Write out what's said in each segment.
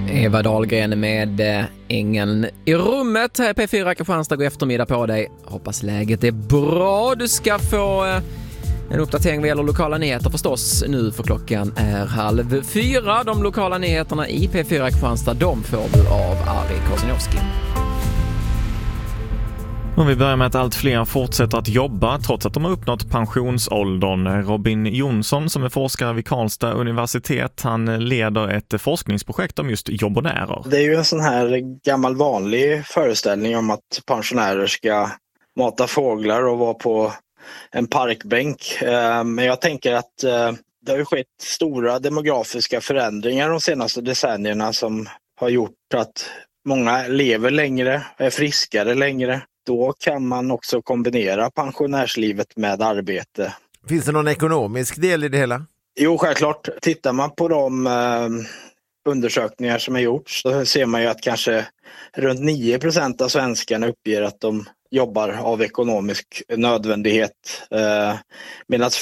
Eva Dahlgren med Ängeln i rummet här på P4 Kristianstad. God eftermiddag på dig. Hoppas läget är bra. Du ska få en uppdatering vad gäller lokala nyheter förstås nu, för klockan är 3:30. De lokala nyheterna i P4 Kristianstad, de får du av Ari Kosinowski. Om vi börjar med att allt fler fortsätter att jobba trots att de har uppnått pensionsåldern. Robin Jonsson som är forskare vid Karlstad universitet, han leder ett forskningsprojekt om just jobbonärer. Det är ju en sån här gammal vanlig föreställning om att pensionärer ska mata fåglar och vara på en parkbänk. Men jag tänker att det har ju skett stora demografiska förändringar de senaste decennierna som har gjort att många lever längre, är friskare längre. Då kan man också kombinera pensionärslivet med arbete. Finns det någon ekonomisk del i det hela? Jo, självklart. Tittar man på de undersökningar som har gjorts så ser man ju att kanske runt 9% av svenskarna uppger att de jobbar av ekonomisk nödvändighet, medan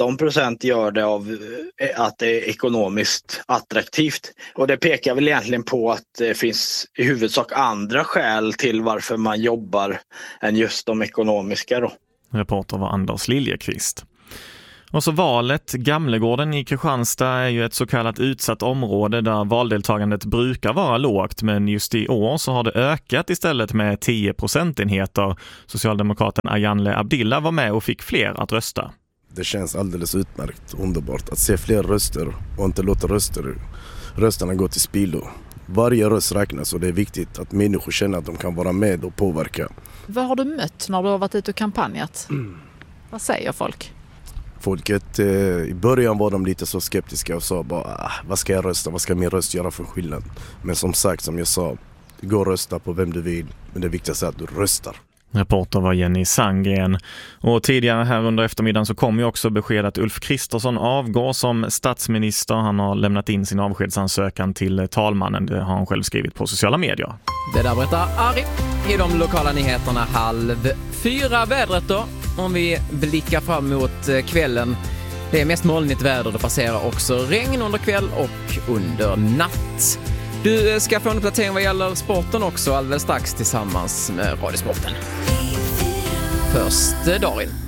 15% gör det av att det är ekonomiskt attraktivt. Och det pekar väl egentligen på att det finns i huvudsak andra skäl till varför man jobbar än just de ekonomiska då. Reporter var Anders Liljekvist. Och så valet, Gamlegården i Kristianstad är ju ett så kallat utsatt område där valdeltagandet brukar vara lågt, men just i år så har det ökat istället med 10 procentenheter. Socialdemokraten Ayanle Abdillah var med och fick fler att rösta. Det känns alldeles utmärkt, underbart att se fler röster och inte låta rösterna gå till spillo. Varje röst räknas och det är viktigt att människor känner att de kan vara med och påverka. Vad har du mött när du har varit ute och kampanjat? Vad säger folk? Folket, i början var de lite så skeptiska och sa bara, vad ska jag rösta, vad ska min röst göra för skillnad? Men som sagt, som jag sa, gå och rösta på vem du vill, men det viktigaste är att du röstar. Reporter var Jenny Sandgren. Och tidigare här under eftermiddagen så kom ju också besked att Ulf Kristersson avgår som statsminister. Han har lämnat in sin avskedsansökan till talmannen. Det har han själv skrivit på sociala medier. Det där berättar Ari i de lokala nyheterna 3:30. Vädret då, om vi blickar fram mot kvällen. Det är mest molnigt väder, det passerar också regn under kväll och under natt. Du ska få en uppdatering vad gäller sporten också alldeles strax tillsammans med Radiosporten. Först Darin.